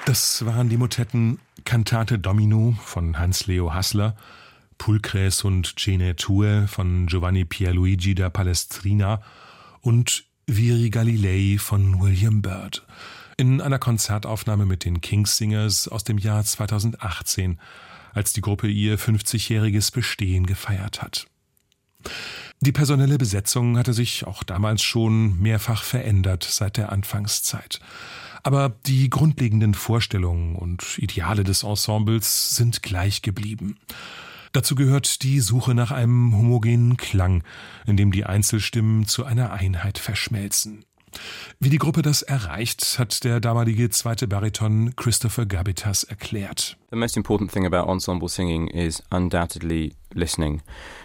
Das waren die Motetten Cantate Domino von Hans-Leo Haßler, Pulchres und Genetur von Giovanni Pierluigi da Palestrina und Viri Galilei von William Byrd in einer Konzertaufnahme mit den King's-Singers aus dem Jahr 2018, als die Gruppe ihr 50-jähriges Bestehen gefeiert hat. Die personelle Besetzung hatte sich auch damals schon mehrfach verändert seit der Anfangszeit. Aber die grundlegenden Vorstellungen und Ideale des Ensembles sind gleich geblieben. Dazu gehört die Suche nach einem homogenen Klang, in dem die Einzelstimmen zu einer Einheit verschmelzen. Wie die Gruppe das erreicht, hat der damalige zweite Bariton Christopher Gabitas erklärt. The most important thing about ensemble singing is undoubtedly listening.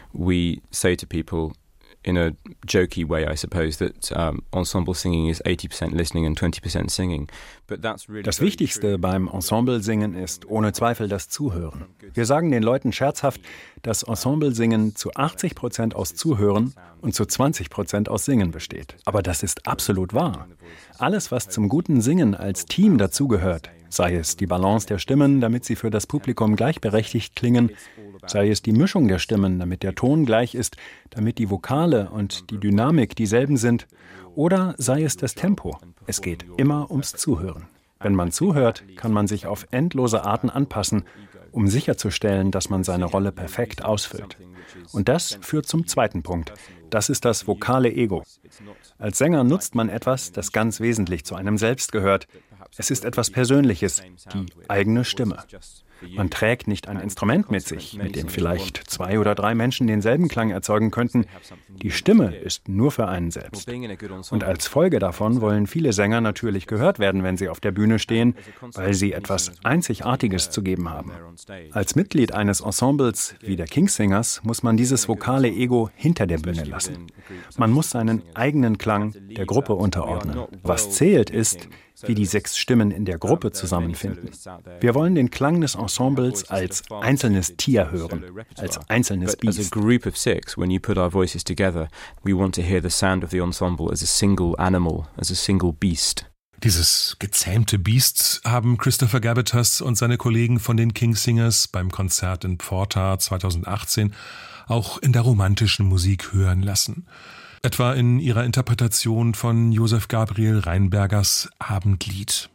We say to people, in a jokey way, I suppose, that ensemble singing is 80% listening and 20% singing. But that's really das Wichtigste beim Ensemble-Singen ist ohne Zweifel das Zuhören. Wir sagen den Leuten scherzhaft, dass Ensemble-Singen zu 80% aus Zuhören und zu 20% aus Singen besteht. Aber das ist absolut wahr. Alles, was zum guten Singen als Team dazugehört, sei es die Balance der Stimmen, damit sie für das Publikum gleichberechtigt klingen, sei es die Mischung der Stimmen, damit der Ton gleich ist, damit die Vokale und die Dynamik dieselben sind, oder sei es das Tempo. Es geht immer ums Zuhören. Wenn man zuhört, kann man sich auf endlose Arten anpassen, um sicherzustellen, dass man seine Rolle perfekt ausfüllt. Und das führt zum zweiten Punkt. Das ist das vokale Ego. Als Sänger nutzt man etwas, das ganz wesentlich zu einem selbst gehört. Es ist etwas Persönliches, die eigene Stimme. Man trägt nicht ein Instrument mit sich, mit dem vielleicht 2 oder 3 Menschen denselben Klang erzeugen könnten. Die Stimme ist nur für einen selbst. Und als Folge davon wollen viele Sänger natürlich gehört werden, wenn sie auf der Bühne stehen, weil sie etwas Einzigartiges zu geben haben. Als Mitglied eines Ensembles wie der King's Singers muss man dieses vokale Ego hinter der Bühne lassen. Man muss seinen eigenen Klang der Gruppe unterordnen. Was zählt ist, wie die 6 Stimmen in der Gruppe zusammenfinden. Wir wollen den Klang des Ensembles als einzelnes Tier hören, als einzelnes Biest. As a group of 6, when you put our voices together, we want to hear the sound of the ensemble as a single animal, as a single beast. Dieses gezähmte Biest haben Christopher Gabitas und seine Kollegen von den King's Singers beim Konzert in Porta 2018 auch in der romantischen Musik hören lassen. Etwa in ihrer Interpretation von Josef Gabriel Rheinbergers Abendlied.